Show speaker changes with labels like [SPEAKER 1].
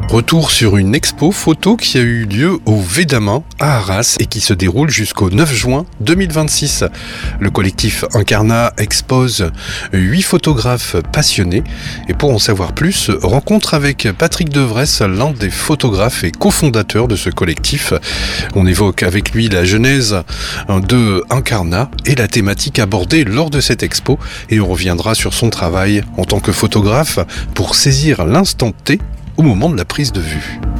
[SPEAKER 1] Retour sur une expo photo qui a eu lieu au Védamin à Arras et qui se déroule jusqu'au 9 juin 2026. Le collectif Incarnat expose 8 photographes passionnés et pour en savoir plus, rencontre avec Patrick Devresse, l'un des photographes et cofondateurs de ce collectif. On évoque avec lui la genèse de Incarnat et la thématique abordée lors de cette expo et on reviendra sur son travail en tant que photographe pour saisir l'instant T au moment de la prise de vue.